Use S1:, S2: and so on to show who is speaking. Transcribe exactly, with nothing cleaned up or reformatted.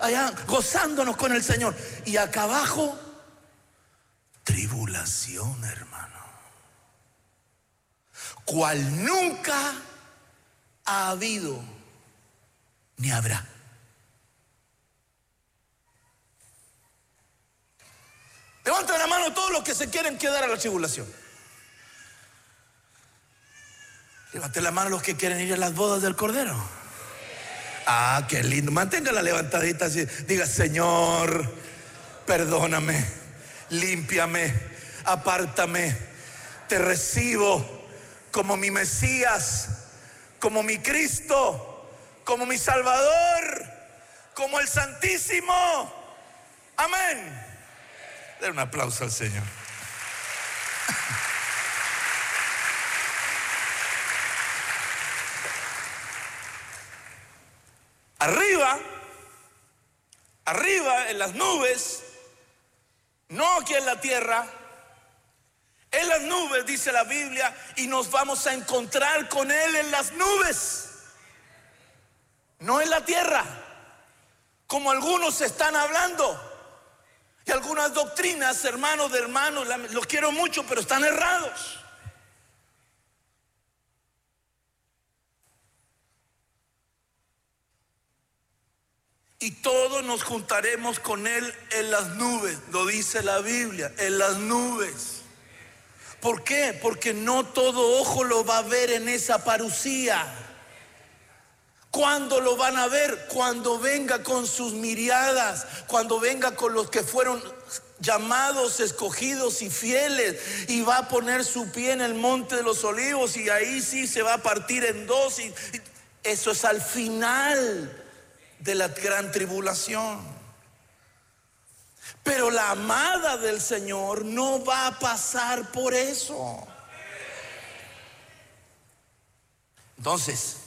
S1: allá gozándonos con el Señor. Y acá abajo, tribulación, hermano, cual nunca ha habido ni habrá. Levanten la mano todos los que se quieren quedar a la tribulación. Levanten la mano los que quieren ir a las bodas del Cordero. Ah, qué lindo. Manténgala levantadita así. Diga: Señor, perdóname, límpiame, apártame. Te recibo como mi Mesías, como mi Cristo, como mi Salvador, como el Santísimo. Amén. Den un aplauso al Señor. Arriba, arriba en las nubes, no aquí en la tierra, en las nubes dice la Biblia, y nos vamos a encontrar con Él en las nubes, no en la tierra, como algunos están hablando. Y algunas doctrinas, hermanos de hermanos, los quiero mucho, pero están errados. Y todos nos juntaremos con Él en las nubes, lo dice la Biblia, en las nubes. ¿Por qué? Porque no todo ojo lo va a ver en esa parucía. ¿Cuándo lo van a ver? Cuando venga con sus miriadas, cuando venga con los que fueron llamados, escogidos y fieles, y va a poner su pie en el monte de los olivos, y ahí sí se va a partir en dos. Y, y eso es al final de la gran tribulación. Pero la amada del Señor no va a pasar por eso. Entonces,